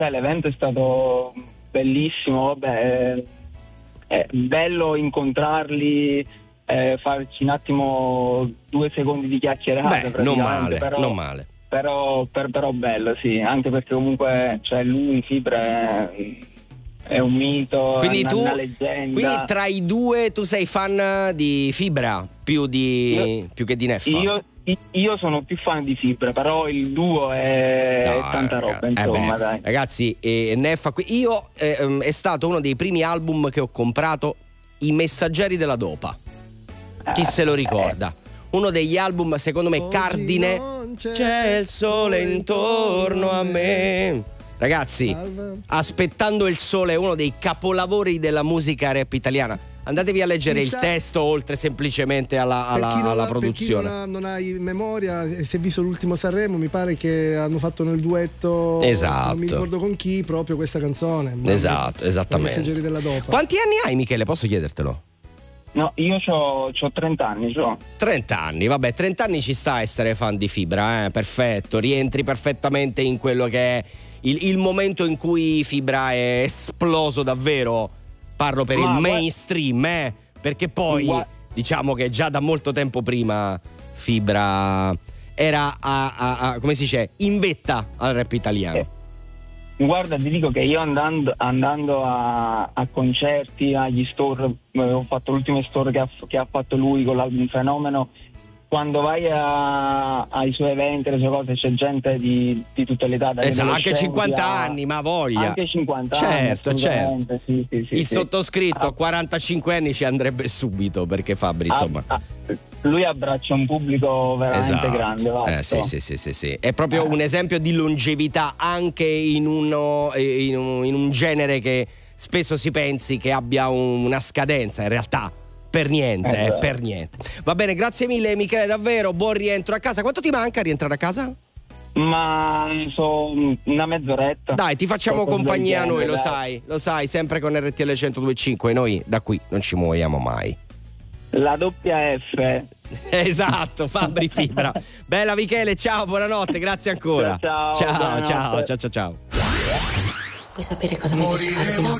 l'evento è stato bellissimo, vabbè, è bello incontrarli, farci un attimo 2 secondi di chiacchierata. Non male, non male. Però bello, sì, anche perché comunque cioè lui Fibra è un mito, quindi una leggenda. Quindi tra i due tu sei fan di Fibra più che di Neffa? Io sono più fan di Fibra, però il duo è tanta roba, insomma, dai. Ragazzi, Neffa io è stato uno dei primi album che ho comprato, I Messaggeri della Dopa. Chi se lo ricorda? Uno degli album secondo me cardine. C'è il sole intorno a me. Ragazzi, Aspettando il sole è uno dei capolavori della musica rap italiana. Andatevi a leggere il testo oltre semplicemente alla produzione. Per chi non ha in memoria, si è visto l'ultimo Sanremo, mi pare che hanno fatto nel duetto, esatto, non mi ricordo con chi, proprio questa canzone. Esatto, esattamente. I Messaggeri della Dopa. Quanti anni hai, Michele? Posso chiedertelo? No, io c'ho 30 anni. 30 anni, vabbè, 30 anni ci sta a essere fan di Fibra, perfetto, rientri perfettamente in quello che è il momento in cui Fibra è esploso davvero. Parlo per il mainstream, perché poi diciamo che già da molto tempo prima Fibra era come si dice, in vetta al rap italiano. Guarda, ti dico che io andando a concerti, agli store, ho fatto l'ultimo store che ha fatto lui con l'album Fenomeno. Quando vai ai suoi eventi, le sue cose, c'è gente di tutte le età. Esatto, anche 50 anni, ma voglia. Anche 50 certo, anni. Certo. Sì, il sottoscritto a 45 anni ci andrebbe subito, perché Fabri, insomma. Lui abbraccia un pubblico veramente grande. Sì. È proprio un esempio di longevità anche in un genere che spesso si pensi che abbia una scadenza, in realtà per niente. Va bene, grazie mille Michele, davvero buon rientro a casa. Quanto ti manca a rientrare a casa? Ma una mezz'oretta. Dai, ti facciamo compagnia noi, lo sai, sempre con RTL 102.5, noi da qui non ci muoviamo mai. La doppia F. Esatto, Fabri Fibra. Bella Michele, ciao, buonanotte, grazie ancora. Ciao. Ciao. Vuoi sapere cosa mi piace fare di notte?